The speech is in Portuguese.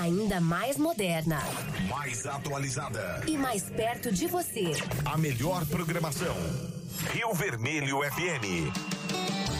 ainda mais moderna, mais atualizada e mais perto de você. A melhor programação. Rio Vermelho FM.